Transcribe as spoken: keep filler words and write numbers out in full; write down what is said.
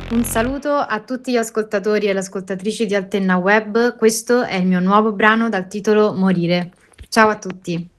Un saluto a tutti gli ascoltatori e le ascoltatrici di Altenna Web, questo è il mio nuovo brano dal titolo Morire. Ciao a tutti.